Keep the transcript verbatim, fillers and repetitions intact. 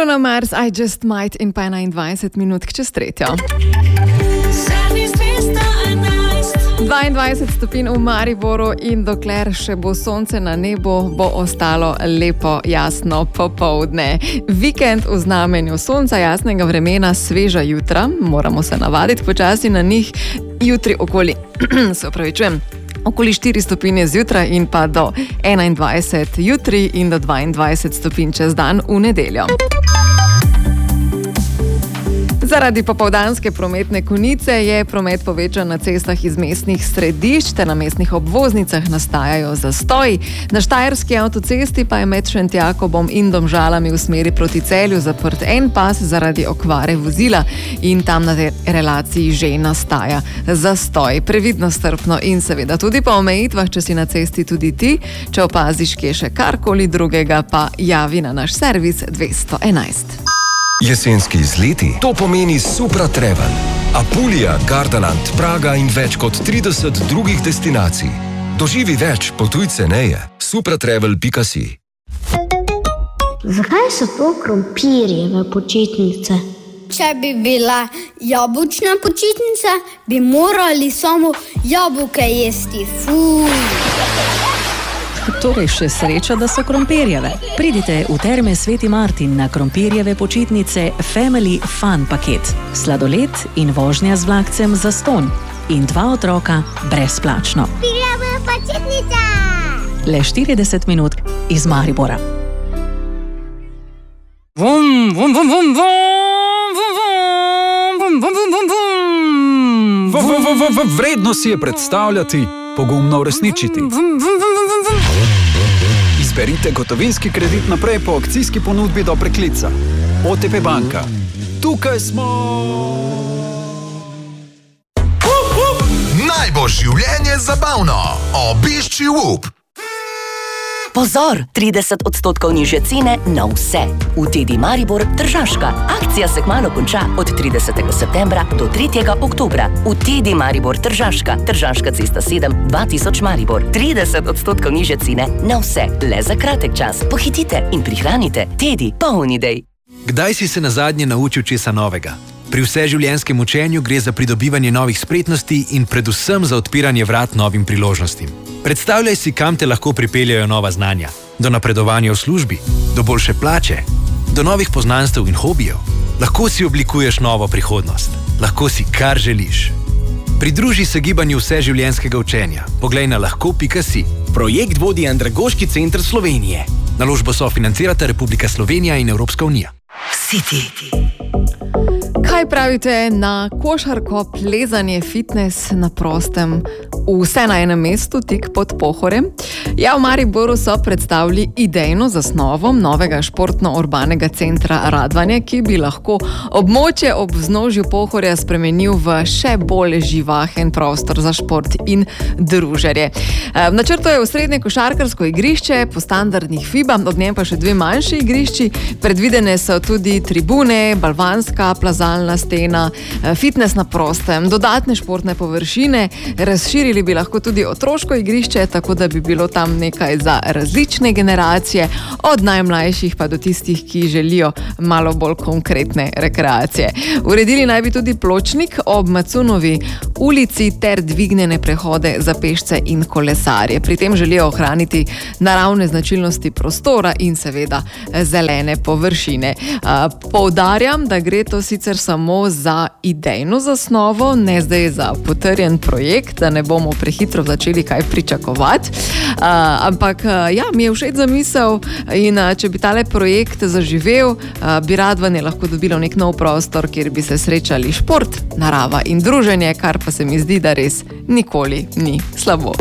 Bruno Mars, I Just Might in pa enaindvajset minut čez tretjo. dvaindvajset stopinj v Mariboru in dokler še bo sonce na nebu, bo ostalo lepo jasno popoldne. Vikend v znamenju sonca, jasnega vremena, sveža jutra, moramo se navaditi počasi na njih, jutri okoli, se opravičujem, okoli štiri stopinje zjutraj in pa do enaindvajset jutri in do dvaindvajset stopinj čez dan v nedeljo. Zaradi popoldanske prometne konice je promet povečan na cestah iz mestnih središč, ter na mestnih obvoznicah nastajajo zastoji. Na Štajerski avtocesti pa je med Šentjakobom in Domžalami v smeri proti Celju zaprt en pas zaradi okvare vozila in tam na tej relaciji že nastaja zastoj. Previdno, strpno in seveda tudi po omejitvah, če si na cesti tudi ti. Če opaziš kje še karkoli drugega, pa javi na naš servis dvesto enajst. Jesenski izleti, to pomeni Supra Travel. Apulija, Gardaland, Praga in več kot trideset drugih destinacij. Doživi več, potuj ceneje. supratravel pika si. Zakaj so to krompirjeve počitnice? Če bi bila jabolčna počitnica, bi morali samo jabolke jesti. Fuj. Torej še sreča, da so krompirjeve. Pridite v Terme Sveti Martin na krompirjeve počitnice Family Fun paket. Sladoled in vožnja z vlakcem zastonj. In dva otroka brezplačno. Krompirjeva počitnica! Le štirideset minut iz Maribora. Vum, vum, vum, vum, vum, vum, vum, vum, vum, vum, vum. Vredno si je predstavljati, pogumno uresničiti. Izberite gotovinski kredit naprej po akcijski ponudbi do preklica. O T P banka. Tukaj smo! Naj bo življenje zabavno. Obišči W U P. Pozor, trideset odstotkov nižje cene na vse. V Tedi Maribor Tržaška. Akcija se kmalu konča od tridesetega septembra do tretjega oktobra. V Tedi Maribor Tržaška. Tržaška cesta sedem, dva tisoč Maribor. trideset odstotkov nižje cene na vse. Le za kratek čas. Pohitite in prihranite. Tedi, poln idej. Kdaj si se nazadnje naučil česa novega? Pri vseživljenjskem učenju gre za pridobivanje novih spretnosti in predvsem za odpiranje vrat novim priložnostim. Predstavljaj si, kam te lahko pripeljajo nova znanja. Do napredovanja v službi, do boljše plače, do novih poznanstev in hobijev. Lahko si oblikuješ novo prihodnost. Lahko si kar želiš. Pridruži se gibanju vseživljenjskega učenja. Poglej na lahko pika si. Projekt vodi Andragoški center Slovenije. Naložbo sofinancirata Republika Slovenija in Evropska unija. City. Kaj pravite na košarko, plezanje, fitness na prostem, vse na enem mestu, tik pod Pohorjem? Ja, v Mariboru so predstavili idejno zasnovo novega športno-urbanega centra Radvanje, ki bi lahko območje ob vznožju Pohorja spremenil v še bolj živahen prostor za šport in druženje. V načrtu je osrednje košarkarsko igrišče po standardnih F I B A, od njem pa še dve manjši igrišči. Predvidene so tudi tribune, balvanska, plazalna stena, fitness na prostem, dodatne športne površine, razširili bi lahko tudi otroško igrišče, tako da bi bilo tam nekaj za različne generacije, od najmlajših pa do tistih, ki želijo malo bolj konkretne rekreacije. Uredili naj bi tudi pločnik ob Macunovi ulici ter dvignjene prehode za pešce in kolesarje. Pri tem želijo ohraniti naravne značilnosti prostora in seveda zelene površine. Poudarjam, da gre to sicer samo za idejno zasnovo, ne zdaj za potrjen projekt, da ne bomo prehitro začeli kaj pričakovati. Uh, ampak ja, mi je všeč zamisel in če bi tale projekt zaživel, uh, bi Radvanje lahko dobilo nek nov prostor, kjer bi se srečali šport, narava in druženje, kar pa se mi zdi, da res nikoli ni slabo.